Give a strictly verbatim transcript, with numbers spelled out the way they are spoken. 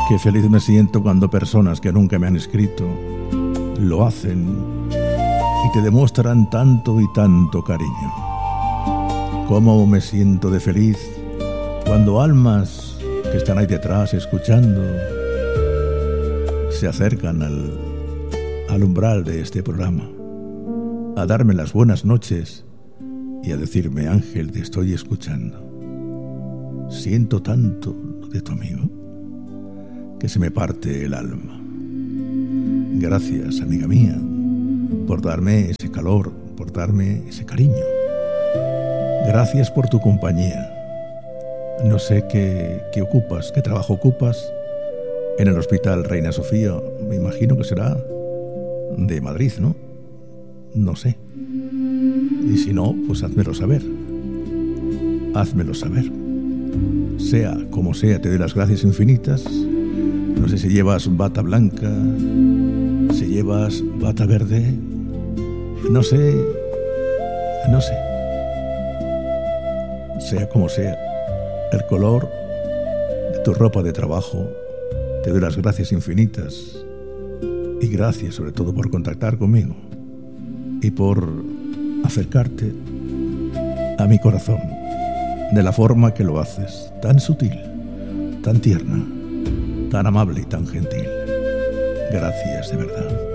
Qué feliz me siento cuando personas que nunca me han escrito lo hacen y te demuestran tanto y tanto cariño. Cómo me siento de feliz cuando almas que están ahí detrás escuchando se acercan al, al umbral de este programa a darme las buenas noches y a decirme: Ángel, te estoy escuchando. Siento tanto de tu amigo que se me parte el alma. Gracias, amiga mía, por darme ese calor, por darme ese cariño. Gracias por tu compañía. No sé qué, qué ocupas, qué trabajo ocupas en el Hospital Reina Sofía. Me imagino que será de Madrid, ¿no? No sé. Y si no, pues házmelo saber. Házmelo saber. Sea como sea, te doy las gracias infinitas. No sé si llevas bata blanca, si llevas bata verde. No sé, no sé. Sea como sea, el color de tu ropa de trabajo, te doy las gracias infinitas. Y gracias sobre todo por contactar conmigo y por acercarte a mi corazón de la forma que lo haces, tan sutil, tan tierna, tan amable y tan gentil. Gracias de verdad.